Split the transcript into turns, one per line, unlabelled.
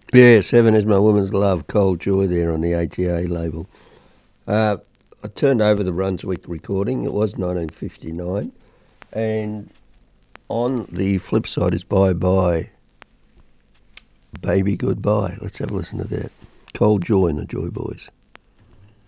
Yeah, Seven is my woman's love, Cold Joy there on the ATA label. Uh, I turned over the Brunswick recording. It was 1959. And on the flip side is Bye Bye, Baby Goodbye. Let's have a listen to that. Cold Joy and the Joy Boys.